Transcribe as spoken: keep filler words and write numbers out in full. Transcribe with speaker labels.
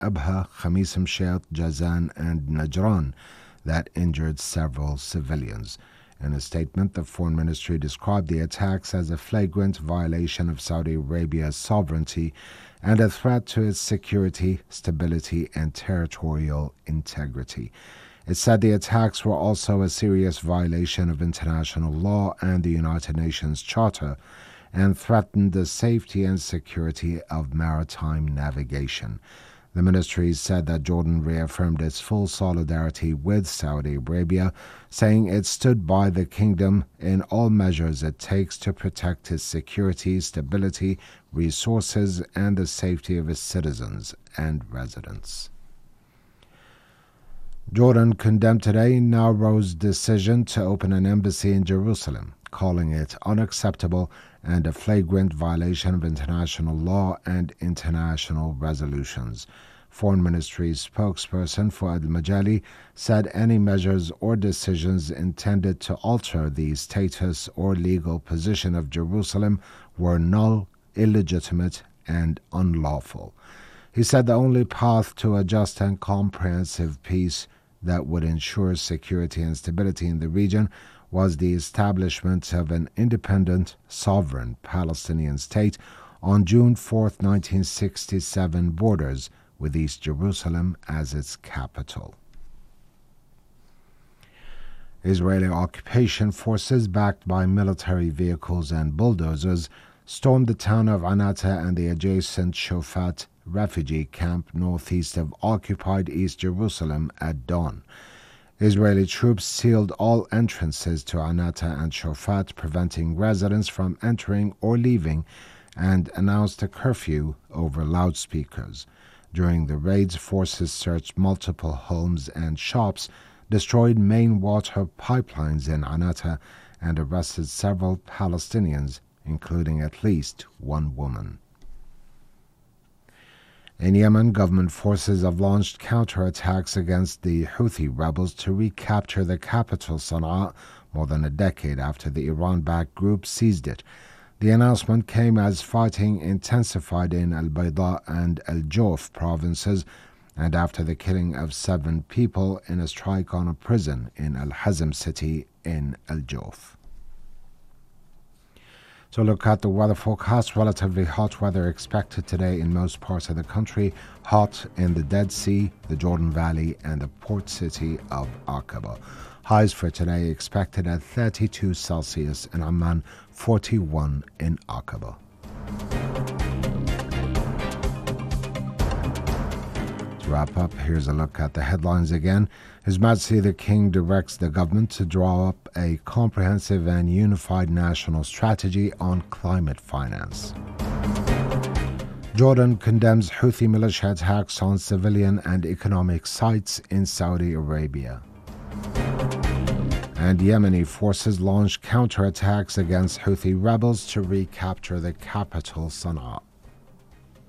Speaker 1: Abha, Khamis Mshet, Jazan, and Najran that injured several civilians. In a statement, the Foreign Ministry described the attacks as a flagrant violation of Saudi Arabia's sovereignty and a threat to its security, stability, and territorial integrity. It said the attacks were also a serious violation of international law and the United Nations Charter and threatened the safety and security of maritime navigation. The ministry said that Jordan reaffirmed its full solidarity with Saudi Arabia, saying it stood by the kingdom in all measures it takes to protect its security, stability, resources, and the safety of its citizens and residents. Jordan condemned today Nauro's decision to open an embassy in Jerusalem, calling it unacceptable and a flagrant violation of international law and international resolutions. Foreign Ministry spokesperson Fuad Majali said any measures or decisions intended to alter the status or legal position of Jerusalem were null, illegitimate, and unlawful. He said the only path to a just and comprehensive peace that would ensure security and stability in the region was the establishment of an independent, sovereign Palestinian state on June fourth, nineteen sixty-seven borders with East Jerusalem as its capital. Israeli occupation forces backed by military vehicles and bulldozers stormed the town of Anata and the adjacent Shofat refugee camp northeast of occupied East Jerusalem at dawn. Israeli troops sealed all entrances to Anata and Shofat, preventing residents from entering or leaving, and announced a curfew over loudspeakers. During the raids, forces searched multiple homes and shops, destroyed main water pipelines in Anata, and arrested several Palestinians, including at least one woman. In Yemen, government forces have launched counterattacks against the Houthi rebels to recapture the capital Sana'a more than a decade after the Iran-backed group seized it. The announcement came as fighting intensified in Al-Bayda and Al-Jawf provinces and after the killing of seven people in a strike on a prison in Al-Hazm city in Al-Jawf. So look at the weather forecast. Relatively hot weather expected today in most parts of the country. Hot in the Dead Sea, the Jordan Valley, and the port city of Aqaba. Highs for today expected at thirty-two Celsius in Amman, forty-one in Aqaba. To wrap up, here's a look at the headlines again. His Majesty the King directs the government to draw up a comprehensive and unified national strategy on climate finance. Jordan condemns Houthi militia attacks on civilian and economic sites in Saudi Arabia. And Yemeni forces launch counterattacks against Houthi rebels to recapture the capital Sana'a.